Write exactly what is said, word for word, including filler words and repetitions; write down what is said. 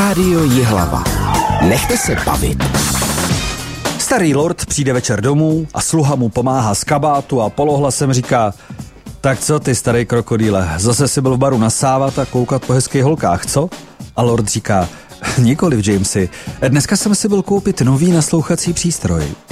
Rádio Jihlava. Nechte se bavit. Starý lord přijde večer domů a sluha mu pomáhá z kabátu a polohlasem říká: tak co ty, starý krokodýle, zase si byl v baru nasávat a koukat po hezkých holkách, co? A lord říká: nikoliv, Jamesy, dneska jsem si byl koupit nový naslouchací přístroj.